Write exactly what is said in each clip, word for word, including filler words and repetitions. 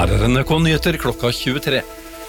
Her er N R K-nyheter klokka tjuetre.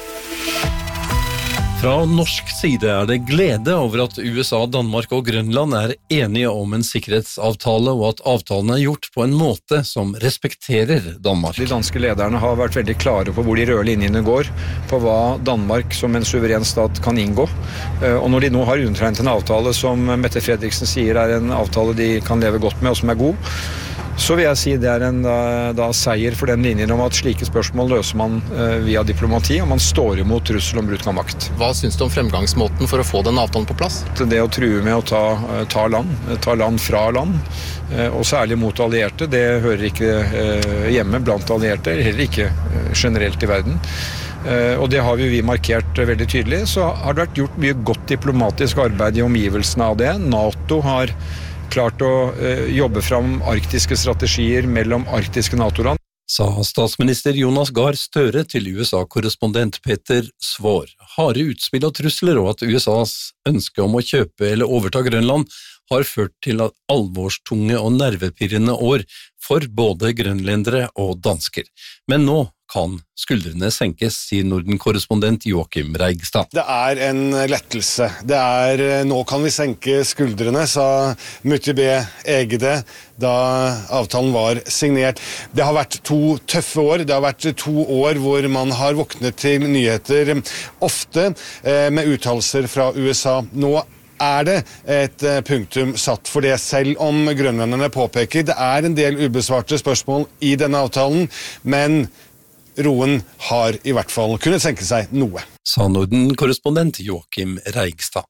Fra norsk side er det glede over at U S A, Danmark og Grønland er enige om en sikkerhetsavtale, og at avtalen er gjort på en måte som respekterer Danmark. De danske lederne har vært veldig klare på hvor de røde linjene går, på hva Danmark som en suveren stat kan inngå. Og når de nå har undertegnet en avtale som Mette Frederiksen sier er en avtale de kan leve godt med og som er god, så vil jeg si det er en da, da seier for den linjen om at slike spørsmål løser man uh, via diplomati, og man står imot trussel om bruk av makt. Hva synes du om fremgangsmåten for å få den avtalen på plass? Det å true med å ta, uh, ta land, ta land fra land, uh, og særlig mot allierte, det hører ikke uh, hjemme blant allierte, heller ikke uh, generelt i verden. Uh, og det har vi, vi markert uh, veldig tydelig. Så har det vært gjort mye godt diplomatisk arbeid i omgivelsene av det. NATO har klart å uh, jobbe fram arktiske strategier mellom arktiske NATO-land. Sa statsminister Jonas Gahr Støre til U S A-korrespondent Peter Svår. Harde utspill og trusler og at U S As ønske om å kjøpe eller overta Grønland har ført til at alvorstunge og nervepirrende år for både grønlendere og dansker. Men nå kan skuldrene senkes, sier Norden-korrespondent Joakim Reigstad. Det er en lettelse. Det er, nå kan vi senke skuldrene, sa Mutti B. Egede da avtalen var signert. Det har vært to tøffe år. Det har vært to år hvor man har våknet til nyheter, ofte med uttalelser fra U S A. Nå er det et punktum satt for det, selv om grønlenderne påpeker. Det er en del ubesvarte spørsmål i denne avtalen, men roen har i hvert fall kunnet senke seg noe. Sa Norden-korrespondent Joakim Reigstad.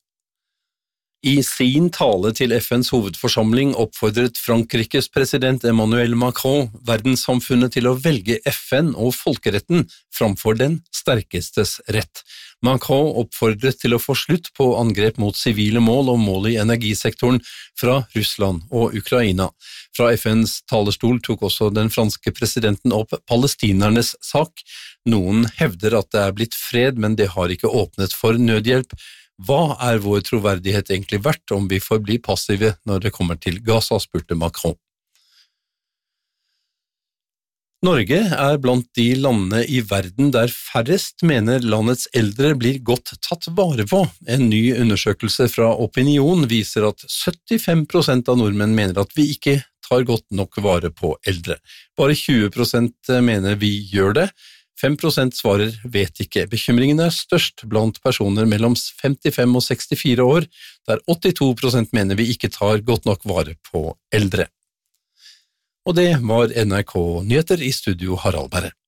I sin tale til F N's hovedforsamling oppfordret Frankrikes president Emmanuel Macron verdenssamfunnet til å velge F N og folkeretten framfor den sterkestes rett. Macron oppfordret til å få slutt på angrep mot sivile mål og mål i energisektoren fra Russland og Ukraina. Fra F N's talerstol tok også den franske presidenten opp palestinernes sak. Noen hevder at det er blitt fred, men det har ikke åpnet for nødhjelp. Hva er vår troverdighet egentlig verdt om vi får bli passive når det kommer til Gaza, spurte Macron. Norge er blant de landene i verden der færrest mener landets eldre blir godt tatt vare på. En ny undersøkelse fra Opinion viser at syttifem prosent av nordmenn mener at vi ikke tar godt nok vare på eldre. Bare tjue prosent mener vi gjør det. fem prosent svarer vet ikke. Bekymringen er størst blant personer mellom femtifem og sekstifire år, der åttito prosent mener vi ikke tar godt nok vare på eldre. Og det var N R K-nyheter, i studio Harald Berre.